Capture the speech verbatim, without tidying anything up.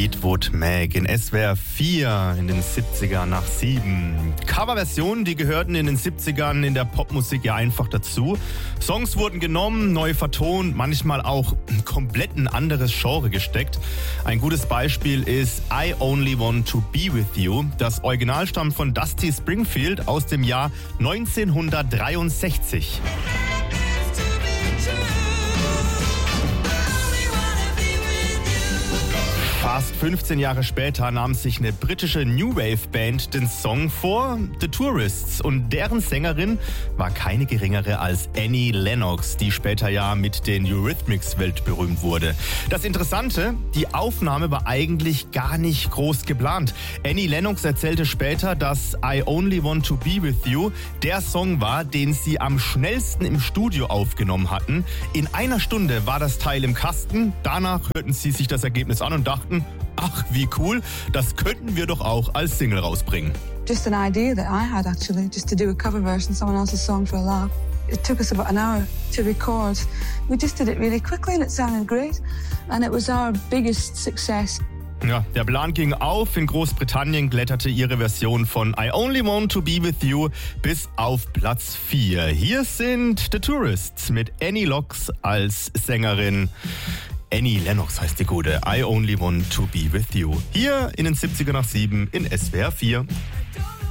Fleetwood Mac in S W R vier in den siebziger nach sieben. Coverversionen, die gehörten in den siebzigern in der Popmusik ja einfach dazu. Songs wurden genommen, neu vertont, manchmal auch komplett ein anderes Genre gesteckt. Ein gutes Beispiel ist I Only Want to Be With You. Das Original stammt von Dusty Springfield aus dem Jahr neunzehnhundertdreiundsechzig. Fast fünfzehn Jahre später nahm sich eine britische New Wave Band den Song vor, The Tourists, und deren Sängerin war keine geringere als Annie Lennox, die später ja mit den Eurythmics weltberühmt wurde. Das Interessante, die Aufnahme war eigentlich gar nicht groß geplant. Annie Lennox erzählte später, dass I Only Want to Be With You der Song war, den sie am schnellsten im Studio aufgenommen hatten. In einer Stunde war das Teil im Kasten, danach hörten sie sich das Ergebnis an und dachten, ach, wie cool, das könnten wir doch auch als Single rausbringen. Just an idea that I had actually, just to do a cover version of someone else's song for a laugh. It took us about an hour to record. We just did it really quickly and it sounded great. And it was our biggest success. Ja, der Plan ging auf. In Großbritannien kletterte ihre Version von I Only Want to Be With You bis auf Platz vier. Hier sind The Tourists mit Annie Lennox als Sängerin. Annie Lennox heißt die gute. I Only Want to Be With You. Hier in den siebziger nach sieben in S W R vier.